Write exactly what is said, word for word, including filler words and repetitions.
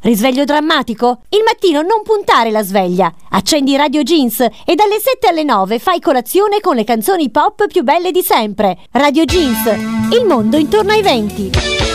Risveglio drammatico? Il mattino non puntare la sveglia. Accendi Radio Jeans e dalle sette alle nove fai colazione con le canzoni pop più belle di sempre. Radio Jeans, il mondo intorno ai venti.